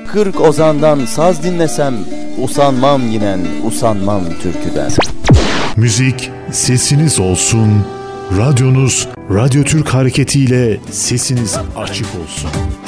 40 ozandan saz dinlesem, usanmam yinen, usanmam türküden. Müzik sesiniz olsun. Radyonuz Radyo Türk hareketiyle sesiniz açık olsun.